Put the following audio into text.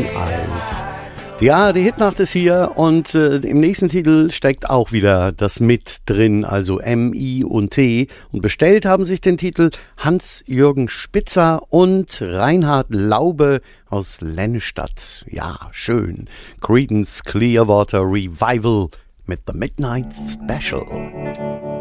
Open Eyes. Ja, die Hitnacht ist hier und im nächsten Titel steckt auch wieder das mit drin, also M-I und T. Und bestellt haben sich den Titel Hans-Jürgen Spitzer und Reinhard Laube aus Lennestadt. Ja, schön. Creedence Clearwater Revival mit The Midnight Special.